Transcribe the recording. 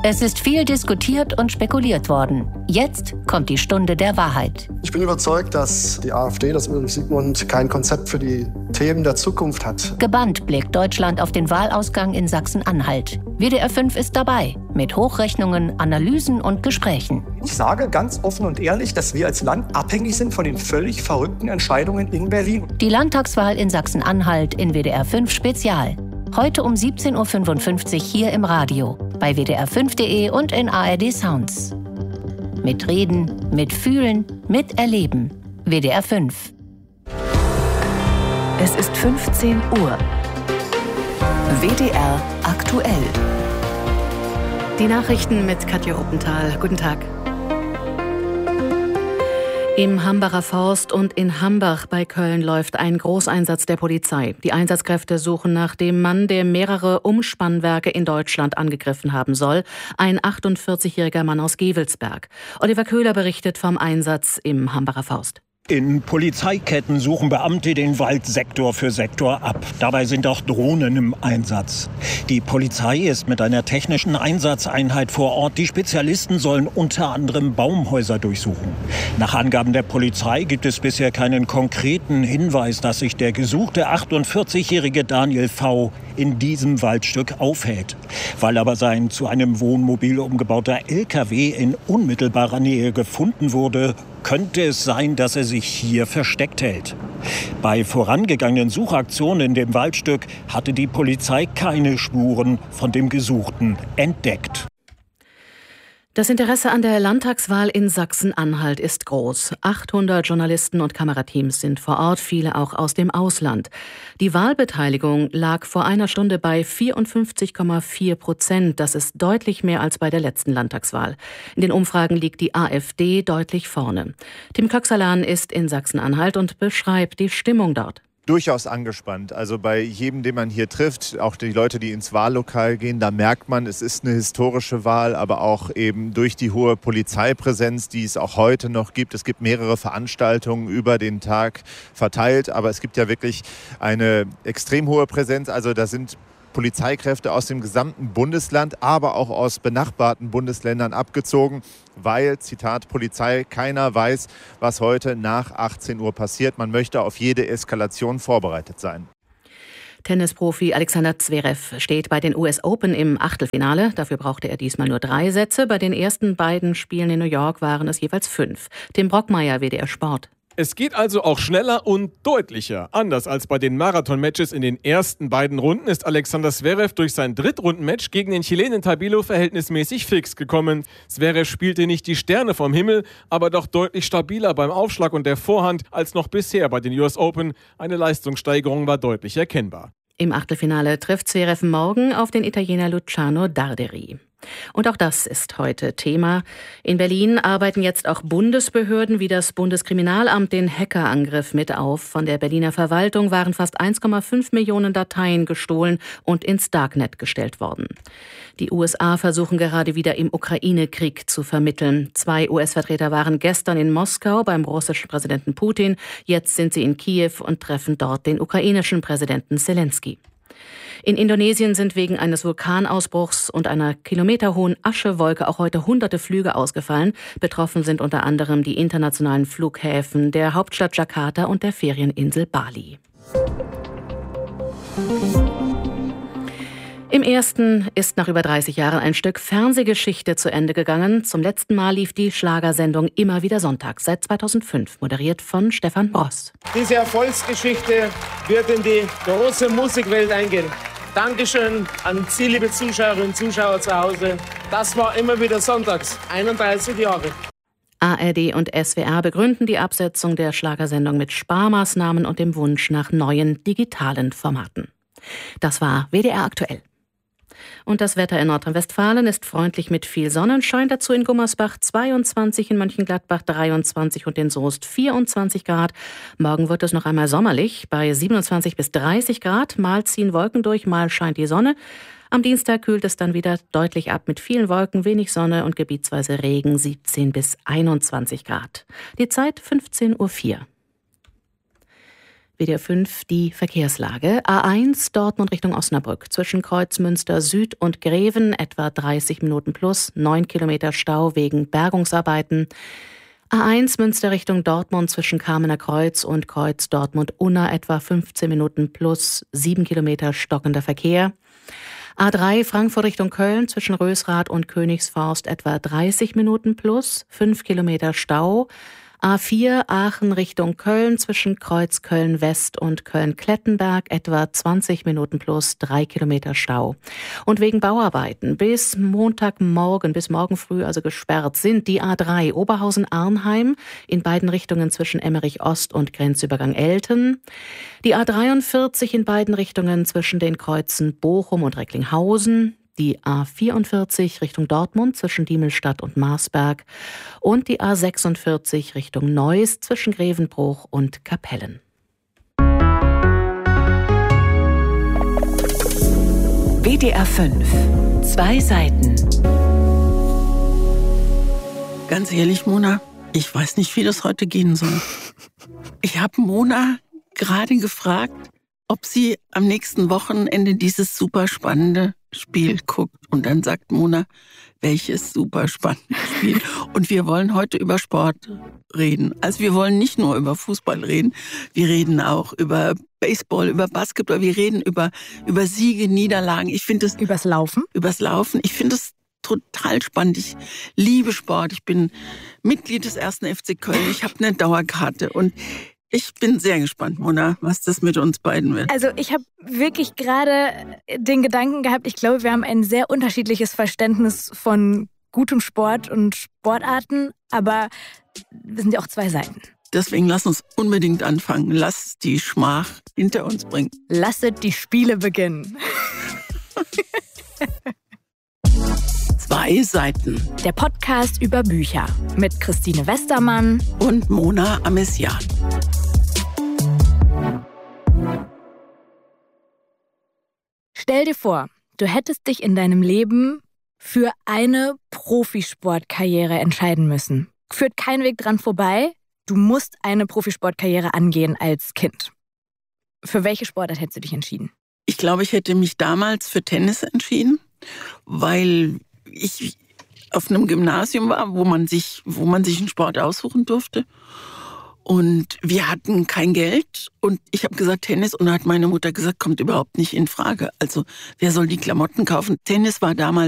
Es ist viel diskutiert und spekuliert worden. Jetzt kommt die Stunde der Wahrheit. Ich bin überzeugt, dass die AfD, das Ulrich Siegmund, kein Konzept für die Themen der Zukunft hat. Gebannt blickt Deutschland auf den Wahlausgang in Sachsen-Anhalt. WDR 5 ist dabei, mit Hochrechnungen, Analysen und Gesprächen. Ich sage ganz offen und ehrlich, dass wir als Land abhängig sind von den völlig verrückten Entscheidungen in Berlin. Die Landtagswahl in Sachsen-Anhalt in WDR 5 Spezial. Heute um 17.55 Uhr hier im Radio, bei wdr5.de und in ARD Sounds. Mit Reden, mit Fühlen, mit Erleben. WDR 5. Es ist 15 Uhr. WDR aktuell. Die Nachrichten mit Katja Ruppenthal. Guten Tag. Im Hambacher Forst und in Hambach bei Köln läuft ein Großeinsatz der Polizei. Die Einsatzkräfte suchen nach dem Mann, der mehrere Umspannwerke in Deutschland angegriffen haben soll. Ein 48-jähriger Mann aus Gevelsberg. Oliver Köhler berichtet vom Einsatz im Hambacher Forst. In Polizeiketten suchen Beamte den Wald Sektor für Sektor ab. Dabei sind auch Drohnen im Einsatz. Die Polizei ist mit einer technischen Einsatzeinheit vor Ort. Die Spezialisten sollen unter anderem Baumhäuser durchsuchen. Nach Angaben der Polizei gibt es bisher keinen konkreten Hinweis, dass sich der gesuchte 48-jährige Daniel V. in diesem Waldstück aufhält. Weil aber sein zu einem Wohnmobil umgebauter LKW in unmittelbarer Nähe gefunden wurde, könnte es sein, dass er sich hier versteckt hält. Bei vorangegangenen Suchaktionen in dem Waldstück hatte die Polizei keine Spuren von dem Gesuchten entdeckt. Das Interesse an der Landtagswahl in Sachsen-Anhalt ist groß. 800 Journalisten und Kamerateams sind vor Ort, viele auch aus dem Ausland. Die Wahlbeteiligung lag vor einer Stunde bei 54,4%. Das ist deutlich mehr als bei der letzten Landtagswahl. In den Umfragen liegt die AfD deutlich vorne. Tim Köxalan ist in Sachsen-Anhalt und beschreibt die Stimmung dort. Durchaus angespannt. Also bei jedem, den man hier trifft, auch die Leute, die ins Wahllokal gehen, da merkt man, es ist eine historische Wahl, aber auch eben durch die hohe Polizeipräsenz, die es auch heute noch gibt. Es gibt mehrere Veranstaltungen über den Tag verteilt, aber es gibt ja wirklich eine extrem hohe Präsenz. Also da sind Polizeikräfte aus dem gesamten Bundesland, aber auch aus benachbarten Bundesländern abgezogen, weil, Zitat Polizei, keiner weiß, was heute nach 18 Uhr passiert. Man möchte auf jede Eskalation vorbereitet sein. Tennisprofi Alexander Zverev steht bei den US Open im Achtelfinale. Dafür brauchte er diesmal nur 3 Sätze. Bei den ersten beiden Spielen in New York waren es jeweils 5. Tim Brockmeier, WDR Sport. Es geht also auch schneller und deutlicher. Anders als bei den Marathon-Matches in den ersten beiden Runden ist Alexander Zverev durch sein Drittrunden-Match gegen den Chilenen Tabilo verhältnismäßig fix gekommen. Zverev spielte nicht die Sterne vom Himmel, aber doch deutlich stabiler beim Aufschlag und der Vorhand als noch bisher bei den US Open. Eine Leistungssteigerung war deutlich erkennbar. Im Achtelfinale trifft Zverev morgen auf den Italiener Luciano Darderi. Und auch das ist heute Thema. In Berlin arbeiten jetzt auch Bundesbehörden wie das Bundeskriminalamt den Hackerangriff mit auf. Von der Berliner Verwaltung waren fast 1,5 Millionen Dateien gestohlen und ins Darknet gestellt worden. Die USA versuchen gerade wieder im Ukraine-Krieg zu vermitteln. 2 US-Vertreter waren gestern in Moskau beim russischen Präsidenten Putin. Jetzt sind sie in Kiew und treffen dort den ukrainischen Präsidenten Selenskyj. In Indonesien sind wegen eines Vulkanausbruchs und einer kilometerhohen Aschewolke auch heute hunderte Flüge ausgefallen. Betroffen sind unter anderem die internationalen Flughäfen der Hauptstadt Jakarta und der Ferieninsel Bali. Im ersten ist nach über 30 Jahren ein Stück Fernsehgeschichte zu Ende gegangen. Zum letzten Mal lief die Schlagersendung immer wieder sonntags, seit 2005, moderiert von Stefan Bross. Diese Erfolgsgeschichte wird in die große Musikwelt eingehen. Dankeschön an Sie, liebe Zuschauerinnen und Zuschauer zu Hause. Das war immer wieder sonntags, 31 Jahre. ARD und SWR begründen die Absetzung der Schlagersendung mit Sparmaßnahmen und dem Wunsch nach neuen digitalen Formaten. Das war WDR aktuell. Und das Wetter in Nordrhein-Westfalen ist freundlich mit viel Sonnenschein. Dazu in Gummersbach 22, in Mönchengladbach 23 und in Soest 24 Grad. Morgen wird es noch einmal sommerlich bei 27 bis 30 Grad. Mal ziehen Wolken durch, mal scheint die Sonne. Am Dienstag kühlt es dann wieder deutlich ab mit vielen Wolken, wenig Sonne und gebietsweise Regen 17 bis 21 Grad. Die Zeit 15:04 Uhr. WDR 5 die Verkehrslage. A1 Dortmund Richtung Osnabrück. Zwischen Kreuzmünster Süd und Greven etwa 30 Minuten plus, 9 Kilometer Stau wegen Bergungsarbeiten. A1 Münster Richtung Dortmund zwischen Kamener Kreuz und Kreuz Dortmund-Unna etwa 15 Minuten plus, 7 Kilometer stockender Verkehr. A3 Frankfurt Richtung Köln zwischen Rösrath und Königsforst etwa 30 Minuten plus, 5 Kilometer Stau. A4 Aachen Richtung Köln zwischen Kreuz Köln-West und Köln-Klettenberg etwa 20 Minuten plus, 3 Kilometer Stau. Und wegen Bauarbeiten bis Montagmorgen, bis morgen früh also gesperrt sind die A3 Oberhausen-Arnheim in beiden Richtungen zwischen Emmerich-Ost und Grenzübergang Elten. Die A43 in beiden Richtungen zwischen den Kreuzen Bochum und Recklinghausen. Die A44 Richtung Dortmund zwischen Diemelstadt und Marsberg und die A46 Richtung Neuss zwischen Grevenbruch und Kapellen. WDR 5. 2 Seiten. Ganz ehrlich, Mona, ich weiß nicht, wie das heute gehen soll. Ich habe Mona gerade gefragt, ob sie am nächsten Wochenende dieses super spannende Spiel guckt. Und dann sagt Mona, welches super spannende Spiel. Und wir wollen heute über Sport reden. Also wir wollen nicht nur über Fußball reden, wir reden auch über Baseball, über Basketball, wir reden über Siege, Niederlagen. Ich finde es Übers Laufen? Übers Laufen. Ich finde es total spannend. Ich liebe Sport. Ich bin Mitglied des 1. FC Köln. Ich habe eine Dauerkarte und ich bin sehr gespannt, Mona, was das mit uns beiden wird. Also ich habe wirklich gerade den Gedanken gehabt, ich glaube, wir haben ein sehr unterschiedliches Verständnis von gutem Sport und Sportarten, aber wir sind ja auch 2 Seiten. Deswegen lass uns unbedingt anfangen. Lass die Schmach hinter uns bringen. Lasset die Spiele beginnen. 2 Seiten. Der Podcast über Bücher mit Christine Westermann und Mona Amessian. Stell dir vor, du hättest dich in deinem Leben für eine Profisportkarriere entscheiden müssen. Führt kein Weg dran vorbei. Du musst eine Profisportkarriere angehen als Kind. Für welche Sportart hättest du dich entschieden? Ich glaube, ich hätte mich damals für Tennis entschieden, weil ich auf einem Gymnasium war, wo man sich einen Sport aussuchen durfte. Und wir hatten kein Geld und ich habe gesagt Tennis und dann hat meine Mutter gesagt, kommt überhaupt nicht in Frage. Also wer soll die Klamotten kaufen? Tennis war damals